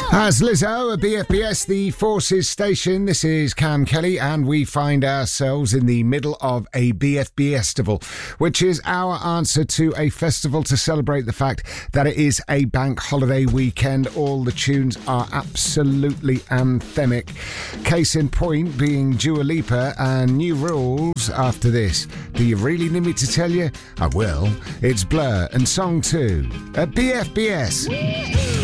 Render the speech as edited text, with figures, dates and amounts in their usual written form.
As Lizzo at BFBS, the Forces station, this is Cam Kelly, and we find ourselves in the middle of a BFBS-tival, which is our answer to a festival to celebrate the fact that it is a bank holiday weekend. All the tunes are absolutely anthemic. Case in point being Dua Lipa and New Rules after this. Do you really need me to tell you? I will. It's Blur and Song 2 at BFBS.